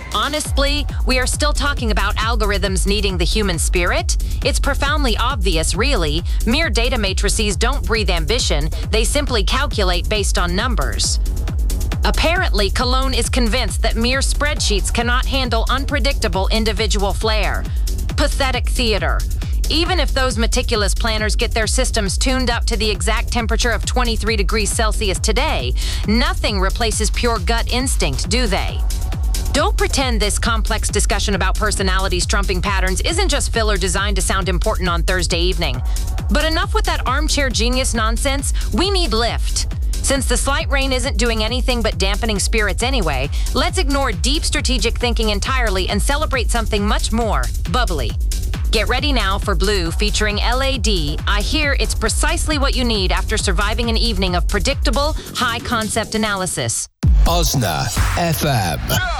Honestly, we are still talking about algorithms needing the human spirit. It's profoundly obvious, really. Mere data matrices don't breathe ambition. They simply calculate based on numbers. Apparently, Cologne is convinced that mere spreadsheets cannot handle unpredictable individual flair. Pathetic theater. Even if those meticulous planners get their systems tuned up to the exact temperature of 23 degrees Celsius today, nothing replaces pure gut instinct, do they? Don't pretend this complex discussion about personalities trumping patterns isn't just filler designed to sound important on Thursday evening. But enough with that armchair genius nonsense. We need lift. Since the slight rain isn't doing anything but dampening spirits anyway, let's ignore deep strategic thinking entirely and celebrate something much more bubbly. Get ready now for Blue featuring LAD. I hear it's precisely what you need after surviving an evening of predictable, high-concept analysis. Osna FM.